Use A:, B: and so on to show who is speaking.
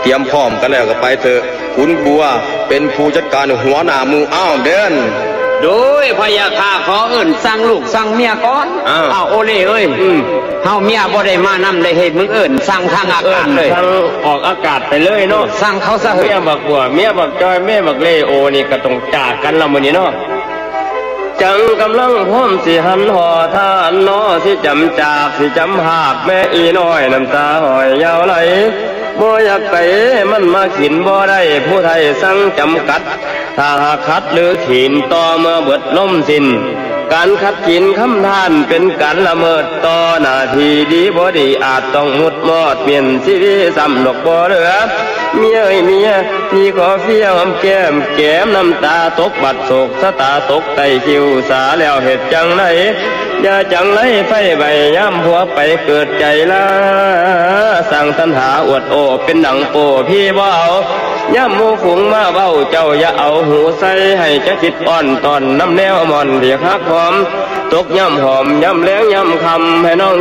A: รียมพร้อมกันแล้วก็ไปเถอะคุณบัวเป็นผู้จัดการหัวหน้าหมู่อ้าวเดิน
B: โดยพยาค่าขอเอิ้นสั่งลูกสั่งเมียก่อนอ้าวโอเล่เอ้ยเฮาเมียบ่ได้มานำได้เฮ็ดมึงเอิ้นสั่งทางอากาศเลย
C: สั่งออกอากาศไปเลยเนาะ
B: สั่งเขาซะเฮ้ย
C: เมียบักบัวเมียบักจอยแม่บักเลโอนี่ก็ต้องจากกันละมื้อนี้เนาะจังกำลังพร้อมสิหันห่อท่านน้อสิจำจากสิจำหากแม่อีน้อยน้ำตาหอยยาวไหลบ่อยากไปมันมาขินบ่ได้ผู้ไทยสั่งจำกัดถ้าหากขัดหรือขีนต่อเมื่อเบิดล้มสิ้นการขัดขีนคำท่านเป็นการละเมิดต่อหน้าที่ดีบ่ดีอาจต้องมุดมอดเปลี่ยนชีวิตซ้ำดอกบ่เหลือเมียเอ้ยเมียพี่ขอเฟี้ยวแก้มแก้มน้ำตาตกบัดโศกสตาตกไตคิวสาแล้วเหตุจังไหนอย่าจังไรไฟใบย้ำหัวไปเกิดใจละสั่งตัณหาอวดโอเป็นดังโปพี่บ่เอาย่ำมูฝูงมาเบ้าเจ้าอย่าเอาหูใส่ให้จะคิดอ่อนตอนน้ำแนวมอนเรียกฮักหอมตกย่ำหอมย่ำแรงย่ำคำให้น้อง